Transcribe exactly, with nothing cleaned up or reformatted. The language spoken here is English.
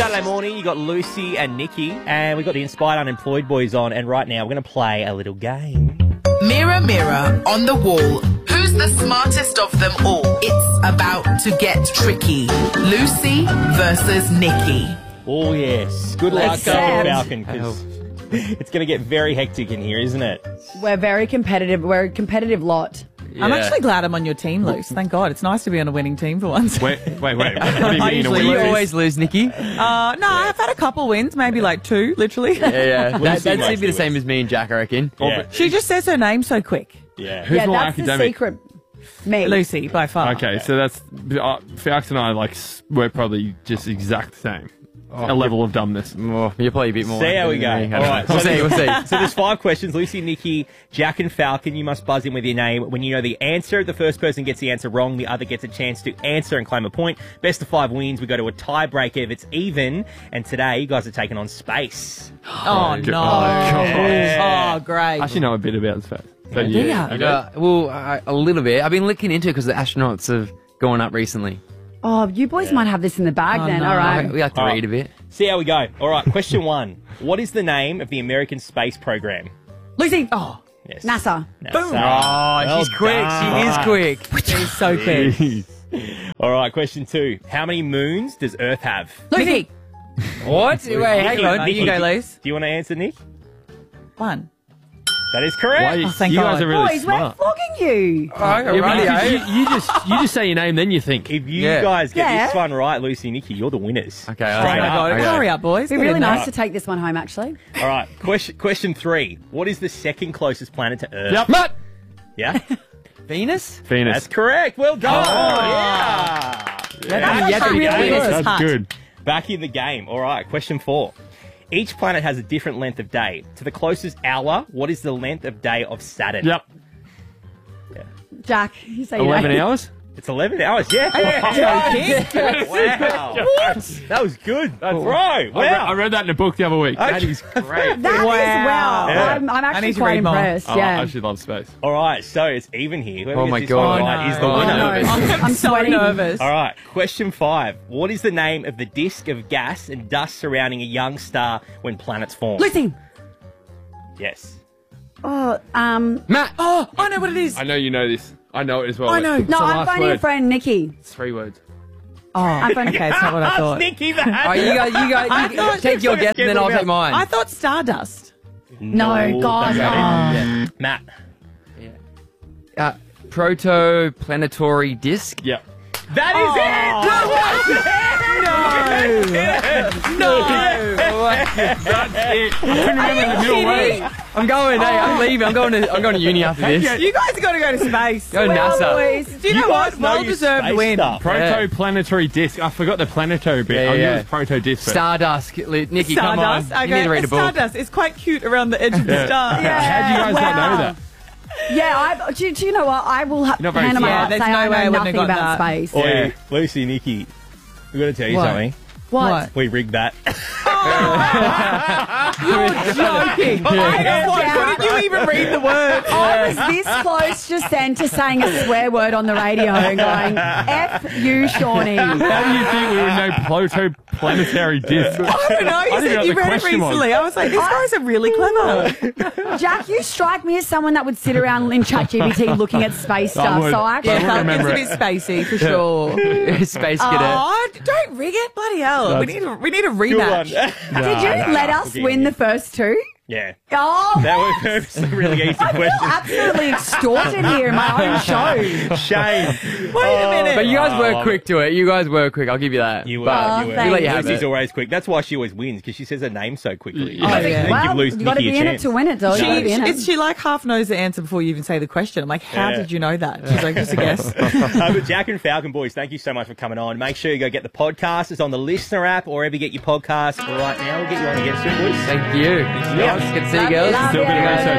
Saturday morning, you got Lucy and Nikki, and we've got the Inspired Unemployed Boys on, and right now we're going to play a little game. Mirror, mirror on the wall, who's the smartest of them all? It's about to get tricky. Lucy versus Nikki. Oh, yes. Good luck, Let's go. Falcon, because it's going to get very hectic in here, isn't it? We're very competitive. We're a competitive lot. Yeah. I'm actually glad I'm on your team, Luce. Thank God. It's nice to be on a winning team for once. Wait, wait, wait. What do you I mean a usually winning lose. team? always lose, Nikki. Uh, no, I've had a couple wins, maybe like two, literally. Yeah, yeah. That, Lucy that'd mostly be the same wins. as me and Jack, I reckon. Yeah. She just says her name so quick. Yeah. Who's yeah, more that's the academic? secret. Me. Lucy, by far. Okay, so that's uh, Falx and I. Like s- we're probably just exact same. a level of dumbness. Oh, you're probably a bit more. See how we go. than me. I All don't right, know. We'll so see. We'll see. So there's five questions. Lucy, Nikki, Jack and Falcon. You must buzz in with your name. When you know the answer, the first person gets the answer wrong. The other gets a chance to answer and claim a point. Best of five wins. We go to a tiebreaker if it's even. And today, you guys are taking on space. Oh, no. Yeah. Oh, great. I actually know a bit about space. So, do yeah. ya? Okay. Uh, well, I, a little bit. I've been looking into it because the astronauts have gone up recently. Oh, you boys might have this in the bag Oh, then. no. All I, right. we have to All right. read a bit. See how we go. All right, question one. What is the name of the American space program? Lucy. Oh, Yes. NASA. NASA. Boom. Oh, Well she's quick. done. She is quick. she's so quick. Jeez. All right, question two. How many moons does Earth have? Lucy. What? Wait, hang Nikki, on. You Nikki, can go, do- Luce. Do you want to answer, Nick? One. That is correct. Why, Oh, thank you guys God. are really Boys, we're smart. flogging you. Oh, Yeah, but righty, you, eh? you, you just you just say your name, then you think. If you Yeah. guys get Yeah. this one right, Lucy and Nikki, you're the winners. Okay, Straight all Oh, right. my up. God. Okay. Hurry up, boys. It'd be Get really in there. nice to take this one home, actually. All right, question question three. What is the second closest planet to Earth? Yep. Matt! Yeah? Venus? Venus. That's correct. Well done. Oh. yeah. Yeah, That's yeah, really yeah, good. yeah. That's Hot. good. Back in the game. All right, question four. Each planet has a different length of day. To the closest hour, what is the length of day of Saturn? Yep. Jack, you say your Eleven name. hours. It's eleven hours. Yeah. Wow. What? That was good. That's right. I, read, I Wow. read that in a book the other week. That is great. That is Wow. wow. Yeah. I'm, I'm I actually need to quite read more. impressed. Oh, yeah. I actually love space. All right, so it's even here. Whoever Oh gets my this God. one Oh, right no. is the Oh, winner. no. I'm, I'm so sweating. nervous. All right, question five. What is the name of the disk of gas and dust surrounding a young star when planets form? Lucy. Yes. Oh, um, Matt! Oh, I know what it is. I know you know this. I know it as well. I know. It's no, the I'm last phoning word. your friend Nikki. It's three words. Oh, I'm phoning okay, it's not what I thought. Nikki, All right, you guys, you guys, I you thought- take your guess and then I'll take mine. I thought Stardust. No, God, that's no. it. Matt. Uh, protoplanetary disc. Yep. That is it! No. That's it. I couldn't remember the middle word. I'm going. Hey, I'm leaving. I'm going to. I'm going to uni after this. You guys have got to go to space. Go Well, NASA. boys. Do you, You know guys what? know Well your deserved space win. stuff. Protoplanetary disc. I forgot the planeto bit. Yeah, I knew yeah. it was proto disc. but- Stardust. Li- Nikki, come on. Stardust. Okay. You need to read a it's book. Stardust. It's quite cute around the edge of the Yeah. star. Yeah. How do you guys not know Wow. that? Yeah, I, do, do you know what? I will ha- You're not very hand on my smart. heart Yeah, say there's no I way I know wouldn't have nothing got about that. space. Oi, Yeah. Lucy, Nikki, we got to tell you What? something. What? What? We rigged that. You're joking. I what, Yeah. couldn't you even read the words? I was this close just then to saying a swear word on the radio and going, F you, Shawnee. How do you think we would know protoplanetary disc? I don't know. You I didn't know said what you the read it question was. recently. I was like, these guys are really clever. Jack, you strike me as someone that would sit around in ChatGPT looking at space I stuff. would. So I actually I Yeah, would remember it's a bit spacey for sure. Space cadet. Oh, don't rig it, bloody hell! We need a, we need a Good one. rematch. Did you let us win the first two? Yeah. Oh, That was a really easy I feel question. absolutely extorted here in my own show. Shame. Wait a minute. But you guys Oh, were love quick to it. You guys were quick. I'll give you that. You were. But you were. thank we let you have Lucy's it. always quick. That's why she always wins, because she says her name so quickly. Yeah. Oh, Then yeah. give Well, Lucy- you got to Nikki be a in it chance. to win it, though. She, You gotta be in it. it's, she like half knows the answer before you even say the question. I'm like, how Yeah. did you know that? She's like, just a guess. Uh, but Jack and Falcon boys, thank you so much for coming on. Make sure you go get the podcast. It's on the Listener app or wherever you get your podcasts right now. We'll get you on again soon, boys. Thank you. Yeah. Good to see you Love girls. Love Do a bit of you. research.